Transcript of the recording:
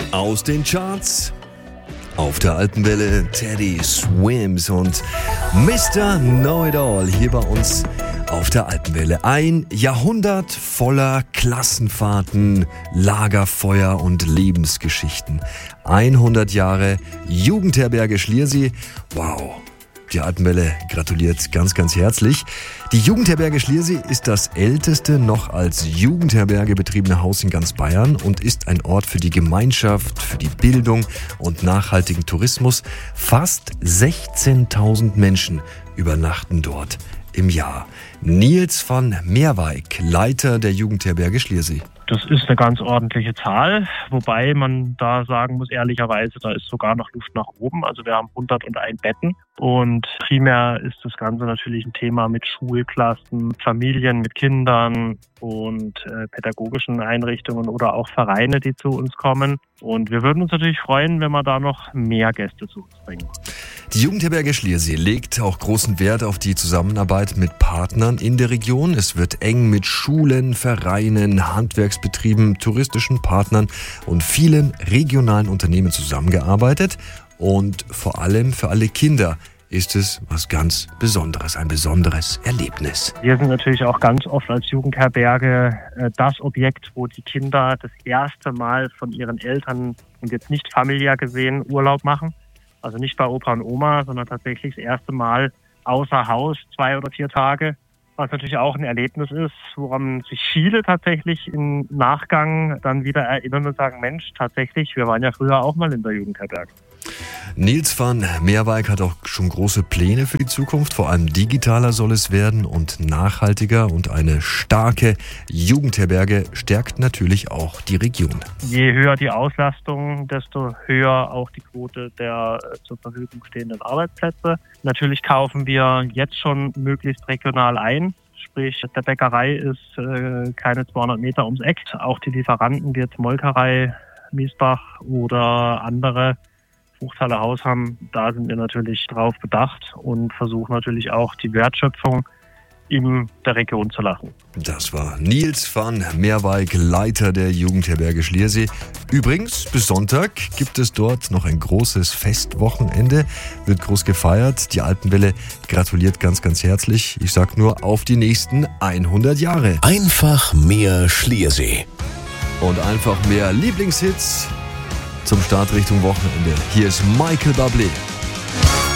Aus den Charts. Auf der Alpenwelle Teddy Swims und Mr. Know-It-All hier bei uns auf der Alpenwelle. Ein Jahrhundert voller Klassenfahrten, Lagerfeuer und Lebensgeschichten. 100 Jahre Jugendherberge Schliersee. Wow. Die Alpenwelle gratuliert ganz, ganz herzlich. Die Jugendherberge Schliersee ist das älteste noch als Jugendherberge betriebene Haus in ganz Bayern und ist ein Ort für die Gemeinschaft, für die Bildung und nachhaltigen Tourismus. Fast 16.000 Menschen übernachten dort im Jahr. Nils van Meerwijk, Leiter der Jugendherberge Schliersee. Das ist eine ganz ordentliche Zahl, wobei man da sagen muss, ehrlicherweise, da ist sogar noch Luft nach oben. Also wir haben 101 Betten und primär ist das Ganze natürlich ein Thema mit Schulklassen, Familien mit Kindern und pädagogischen Einrichtungen oder auch Vereine, die zu uns kommen. Und wir würden uns natürlich freuen, wenn wir da noch mehr Gäste zu uns bringen. Die Jugendherberge Schliersee legt auch großen Wert auf die Zusammenarbeit mit Partnern in der Region. Es wird eng mit Schulen, Vereinen, Handwerksbetrieben, touristischen Partnern und vielen regionalen Unternehmen zusammengearbeitet. Und vor allem für alle Kinder ist es was ganz Besonderes, ein besonderes Erlebnis. Wir sind natürlich auch ganz oft als Jugendherberge das Objekt, wo die Kinder das erste Mal von ihren Eltern und jetzt nicht familiär gesehen Urlaub machen. Also nicht bei Opa und Oma, sondern tatsächlich das erste Mal außer Haus 2 oder 4 Tage. Was natürlich auch ein Erlebnis ist, woran sich viele tatsächlich im Nachgang dann wieder erinnern und sagen, Mensch, tatsächlich, wir waren ja früher auch mal in der Jugendherberge. Nils van Meerwijk hat auch schon große Pläne für die Zukunft. Vor allem digitaler soll es werden und nachhaltiger. Und eine starke Jugendherberge stärkt natürlich auch die Region. Je höher die Auslastung, desto höher auch die Quote der zur Verfügung stehenden Arbeitsplätze. Natürlich kaufen wir jetzt schon möglichst regional ein. Sprich, der Bäckerei ist keine 200 Meter ums Eck. Auch die Lieferanten, wie jetzt Molkerei, Miesbach oder andere Fruchthalle Haus haben, da sind wir natürlich drauf bedacht und versuchen natürlich auch die Wertschöpfung in der Region zu lassen. Das war Nils van Meerwijk, Leiter der Jugendherberge Schliersee. Übrigens, bis Sonntag gibt es dort noch ein großes Festwochenende, wird groß gefeiert. Die Alpenwelle gratuliert ganz, ganz herzlich. Ich sag nur auf die nächsten 100 Jahre. Einfach mehr Schliersee. Und einfach mehr Lieblingshits zum Start Richtung Wochenende. Hier ist Michael Bublé.